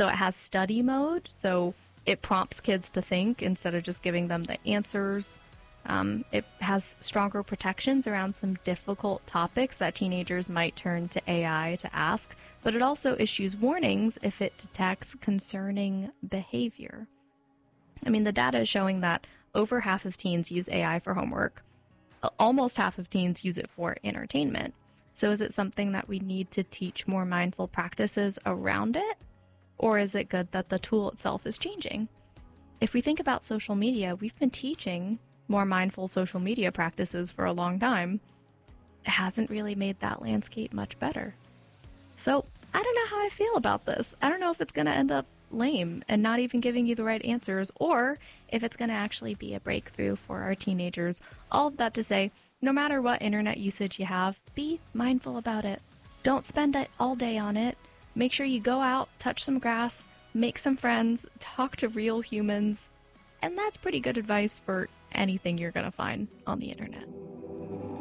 So it has study mode, so it prompts kids to think instead of just giving them the answers. It has stronger protections around some difficult topics that teenagers might turn to AI to ask, but it also issues warnings if it detects concerning behavior. I mean, the data is showing that over half of teens use AI for homework. Almost half of teens use it for entertainment. So is it something that we need to teach more mindful practices around it? Or is it good that the tool itself is changing? If we think about social media, we've been teaching more mindful social media practices for a long time. It hasn't really made that landscape much better. So I don't know how I feel about this. I don't know if it's going to end up lame and not even giving you the right answers, or if it's going to actually be a breakthrough for our teenagers. All of that to say, no matter what internet usage you have, be mindful about it. Don't spend it all day on it. Make sure you go out, touch some grass, make some friends, talk to real humans, and that's pretty good advice for anything you're going to find on the internet.